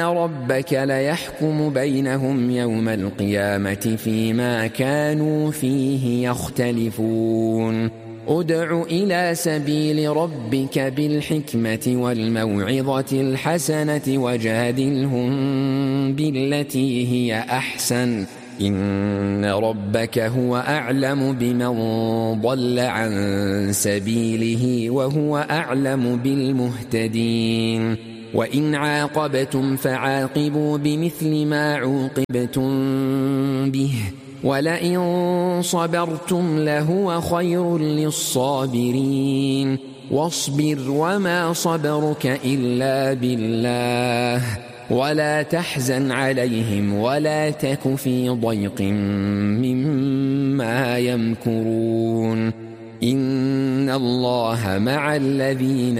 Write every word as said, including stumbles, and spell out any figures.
ربك ليحكم بينهم يوم القيامة فيما كانوا فيه يختلفون ادع إلى سبيل ربك بالحكمة والموعظة الحسنة وجادلهم بالتي هي أحسن إن ربك هو أعلم بمن ضل عن سبيله وهو أعلم بالمهتدين وإن عاقبتم فعاقبوا بمثل ما عوقبتم به ولئن صبرتم لهو خير للصابرين واصبر وما صبرك إلا بالله ولا تحزن عليهم ولا تك في ضيق مما يمكرون إن الله مع الذين